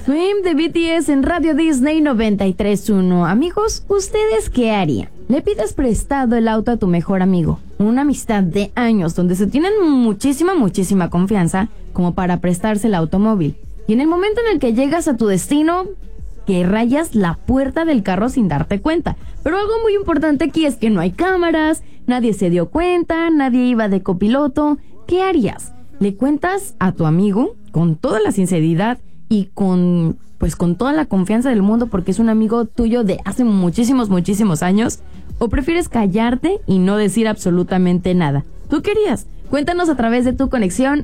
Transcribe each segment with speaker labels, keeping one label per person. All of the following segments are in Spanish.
Speaker 1: Fame de BTS en Radio Disney 93.1. Amigos, ¿ustedes qué harían? Le pides prestado el auto a tu mejor amigo. Una amistad de años donde se tienen muchísima confianza como para prestarse el automóvil. Y en el momento en el que llegas a tu destino, que rayas la puerta del carro sin darte cuenta. Pero algo muy importante aquí es que no hay cámaras, nadie se dio cuenta, nadie iba de copiloto. ¿Qué harías? ¿Le cuentas a tu amigo con toda la sinceridad y con toda la confianza del mundo porque es un amigo tuyo de hace muchísimos años? ¿O prefieres callarte y no decir absolutamente nada? ¿Tú querías? Cuéntanos a través de tu conexión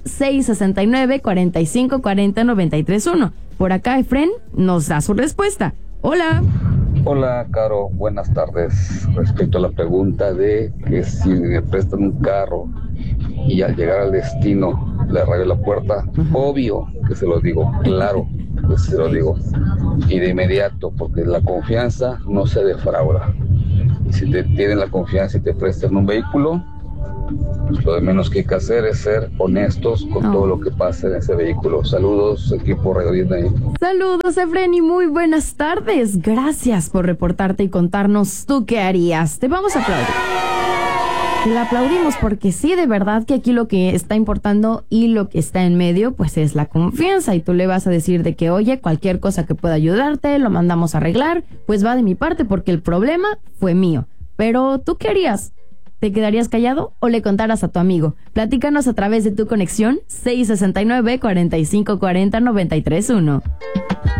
Speaker 1: 669-4540-931. Por acá Efren nos da su respuesta. Hola.
Speaker 2: Hola, Caro, buenas tardes. Respecto a la pregunta de que si me prestan un carro y al llegar al destino le rayo la puerta, obvio que se lo digo, claro que se lo digo. Y de inmediato, porque la confianza no se defrauda. Y si te tienen la confianza y te prestan un vehículo, pues lo de menos que hay que hacer es ser honestos con todo lo que pasa en ese vehículo. Saludos, equipo Radio Disney.
Speaker 1: Saludos, Efren, y muy buenas tardes. Gracias por reportarte y contarnos tú qué harías. Te vamos a aplaudir. Te la aplaudimos porque sí, de verdad que aquí lo que está importando y lo que está en medio, pues es la confianza. Y tú le vas a decir de que, oye, cualquier cosa que pueda ayudarte, lo mandamos a arreglar, pues va de mi parte porque el problema fue mío. Pero, ¿tú qué harías? ¿Te quedarías callado o le contaras a tu amigo? Platícanos a través de tu conexión 669-4540-931.